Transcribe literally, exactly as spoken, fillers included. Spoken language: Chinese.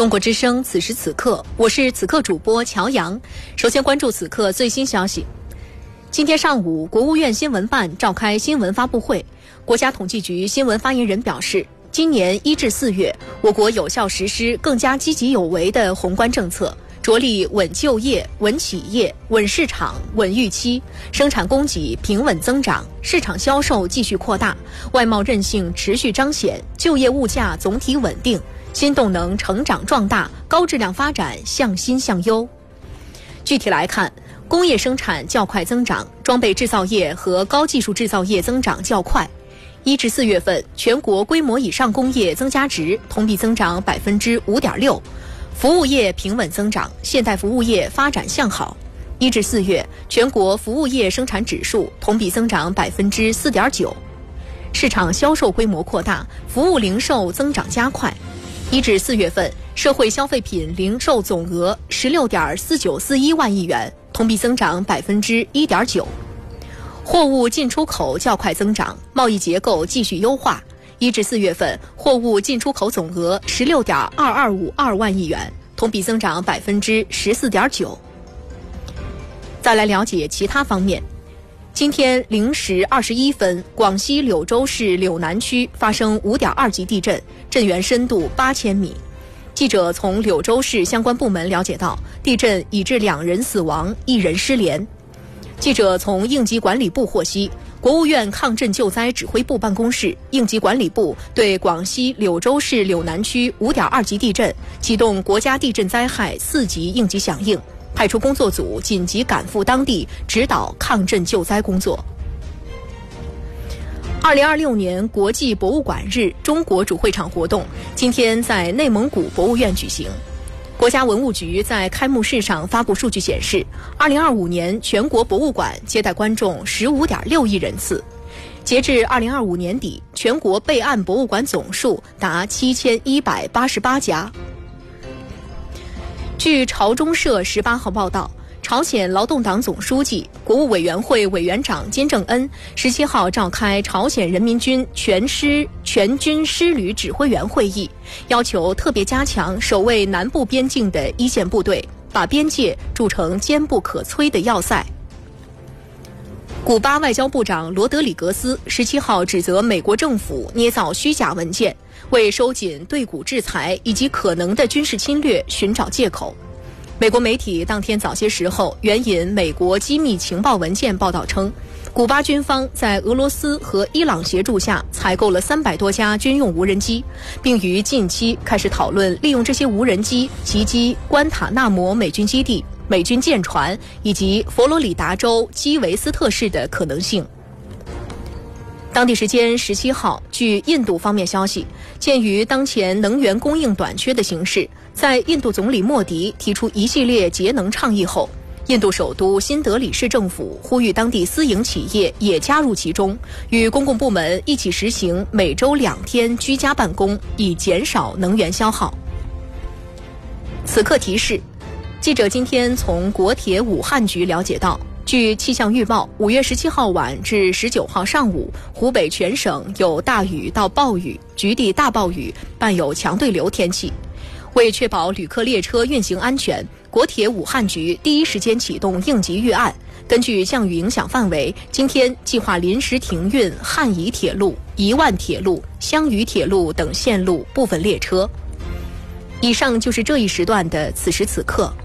中国之声，此时此刻，我是此刻主播乔阳。首先关注此刻最新消息。今天上午，国务院新闻办召开新闻发布会。国家统计局新闻发言人表示，今年一至四月，我国有效实施更加积极有为的宏观政策，着力稳就业、稳企业、稳市场、稳预期，生产供给平稳增长，市场销售继续扩大，外贸韧性持续彰显，就业物价总体稳定，新动能成长壮大，高质量发展向新向优。具体来看，工业生产较快增长，装备制造业和高技术制造业增长较快。一至四月份，全国规模以上工业增加值同比增长百分之五点六，服务业平稳增长，现代服务业发展向好。一至四月，全国服务业生产指数同比增长百分之四点九，市场销售规模扩大，服务零售增长加快。一至四月份，社会消费品零售总额十六点四九四一万亿元，同比增长百分之一点九。货物进出口较快增长，贸易结构继续优化。一至四月份，货物进出口总额十六点二二五二万亿元，同比增长百分之十四点九。再来了解其他方面。今天零时二十一分，广西柳州市柳南区发生五点二级地震，震源深度八千米。记者从柳州市相关部门了解到，地震已致两人死亡，一人失联。记者从应急管理部获悉，国务院抗震救灾指挥部办公室、应急管理部对广西柳州市柳南区五点二级地震启动国家地震灾害四级应急响应，派出工作组紧急赶赴当地指导抗震救灾工作。二零二六年国际博物馆日中国主会场活动今天在内蒙古博物院举行。国家文物局在开幕式上发布数据显示，二零二五年全国博物馆接待观众十五点六亿人次。截至二零二五年底，全国备案博物馆总数达七千一百八十八家。据朝中社十八号报道，朝鲜劳动党总书记、国务委员会委员长金正恩十七号召开朝鲜人民军全师全军师旅指挥员会议，要求特别加强守卫南部边境的一线部队，把边界筑成坚不可摧的要塞。古巴外交部长罗德里格斯十七号指责美国政府捏造虚假文件，为收紧对古制裁以及可能的军事侵略寻找借口。美国媒体当天早些时候援引美国机密情报文件报道称，古巴军方在俄罗斯和伊朗协助下采购了三百多架军用无人机，并于近期开始讨论利用这些无人机袭击关塔纳摩美军基地、美军舰船以及佛罗里达州基维斯特市的可能性。当地时间十七号，据印度方面消息，鉴于当前能源供应短缺的形势，在印度总理莫迪提出一系列节能倡议后，印度首都新德里市政府呼吁当地私营企业也加入其中，与公共部门一起实行每周两天居家办公，以减少能源消耗。此刻提示，记者今天从国铁武汉局了解到，据气象预报，五月十七号晚至十九号上午，湖北全省有大雨到暴雨、局地大暴雨，伴有强对流天气。为确保旅客列车运行安全，国铁武汉局第一时间启动应急预案，根据降雨影响范围，今天计划临时停运汉宜铁路、宜万铁路、湘渝铁路等线路部分列车。以上就是这一时段的此时此刻。